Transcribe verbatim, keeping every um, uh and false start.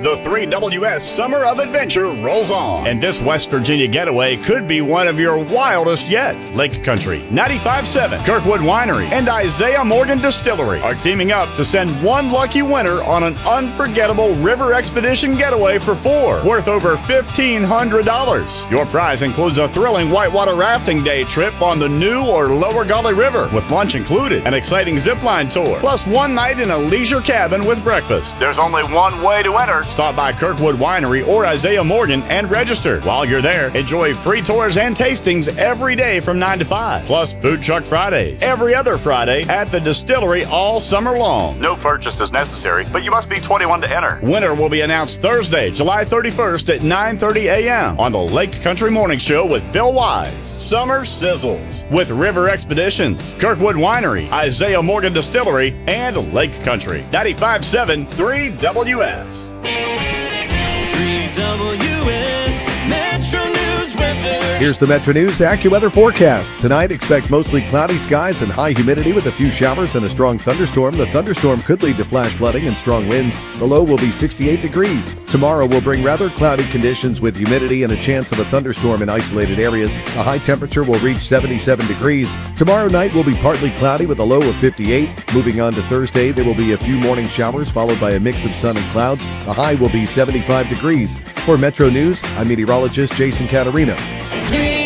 The three W S Summer of Adventure rolls on, and this West Virginia getaway could be one of your wildest yet. Lake Country, ninety-five point seven, Kirkwood Winery, and Isaiah Morgan Distillery are teaming up to send one lucky winner on an unforgettable river expedition getaway for four, worth over fifteen hundred dollars. Your prize includes a thrilling whitewater rafting day trip on the New or Lower Gauley River, with lunch included, an exciting zipline tour, plus one night in a leisure cabin with breakfast. There's only one way to enter. Stop by Kirkwood Winery or Isaiah Morgan and register. While you're there, enjoy free tours and tastings every day from nine to five, plus Food Truck Fridays every other Friday at the distillery all summer long. No purchase is necessary, but you must be twenty-one to enter. Winner will be announced Thursday, July thirty-first at nine thirty a.m. on the Lake Country Morning Show with Bill Wise. Summer sizzles with River Expeditions, Kirkwood Winery, Isaiah Morgan Distillery, and Lake Country. ninety-five point seven three W S. three W S Metro News weather. Here's the Metro News AccuWeather forecast. Tonight, expect mostly cloudy skies and high humidity with a few showers and a strong thunderstorm. The thunderstorm could lead to flash flooding and strong winds. The low will be sixty-eight degrees. Tomorrow will bring rather cloudy conditions with humidity and a chance of a thunderstorm in isolated areas. The high temperature will reach seventy-seven degrees. Tomorrow night will be partly cloudy with a low of fifty-eight. Moving on to Thursday, there will be a few morning showers followed by a mix of sun and clouds. The high will be seventy-five degrees. For Metro News, I'm meteorologist Jason Catarina.